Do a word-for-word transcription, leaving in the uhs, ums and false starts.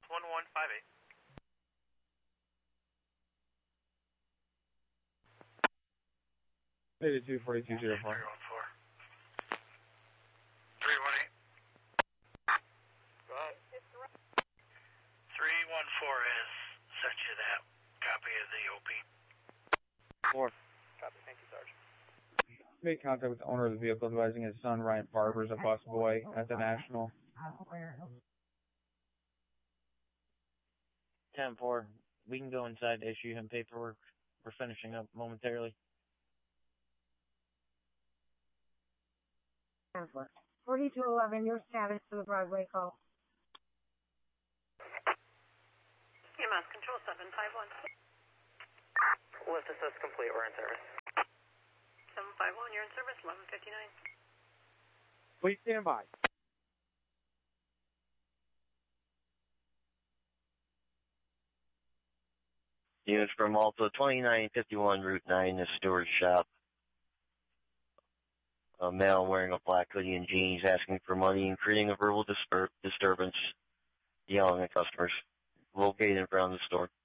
one one five eight. eighty-two forty-two zero four. three one four. three one eight. Go ahead. three one four has sent you that copy of the O P. Four. Copy. Thank you, Sarge. Made contact with the owner of the vehicle advising his son, Ryan Barber, is a busboy at the National. ten four. We can go inside to issue him paperwork. We're finishing up momentarily. forty-two eleven, your status to the Broadway call. E M S Control seven five one. Lift assist complete. We're in service. seven five one, you're in service, eleven fifty-nine. Please stand by. Units from Malta, twenty-nine fifty-one Route nine, the Stewart shop. A male wearing a black hoodie and jeans asking for money and creating a verbal disper- disturbance, yelling at customers. Located in front of the store.